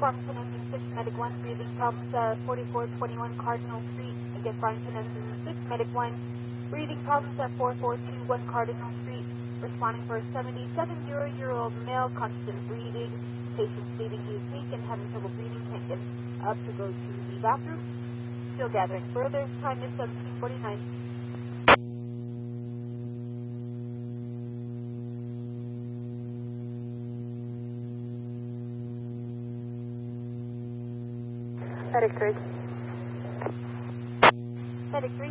Farmington Engine 6, Medic 1, breathing problems, 4421 Cardinal Street. Again, Farmington Engine 6, Medic 1, breathing problems at 4421 Cardinal Street. Responding for a 77-year-old male, constant breathing. Patient stating he is weak and having trouble breathing, can't get up to go to the bathroom. Still gathering further. Time is 17:49. Medic 3. Medic 3.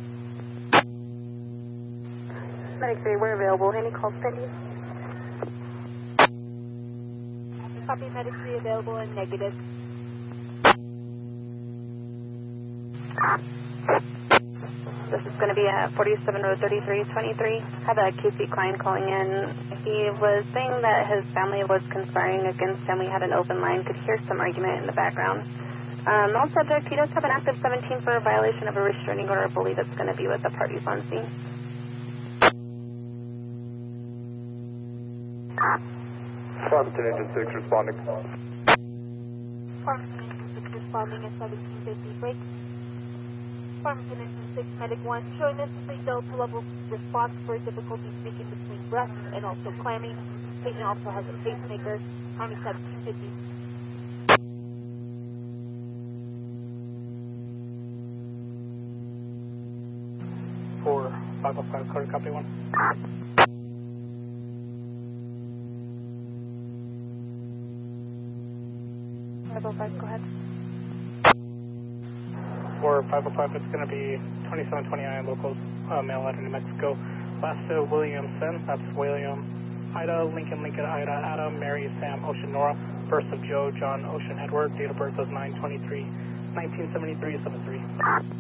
Medic 3, we're available. Any calls pending? Copy, Medic 3 available and negative. This is going to be at 47 Road 3323. Have a QC client calling in. He was saying that his family was conspiring against him. We had an open line. Could hear some argument in the background. All subject, he does have an active 17 for a violation of a restraining order. I believe it's going to be with the parties on scene. Farmington Engine 6 responding. Farmington Engine 6 responding at 1750 break. Farmington Engine 6 Medic 1 showing necessary Delta level response for difficulty speaking between breaths and also clamming. Patient also has a pacemaker. Time is 1750. For 505 card copy 1. Go ahead. For 505, it's going to be 2729 locals, male out of New Mexico. Last to Williamson, that's William, Ida, Lincoln, Ida, Adam, Mary, Sam, Ocean, Nora. Birth of Joe, John, Ocean, Edward. Date of birth is 9/23/1973, 73.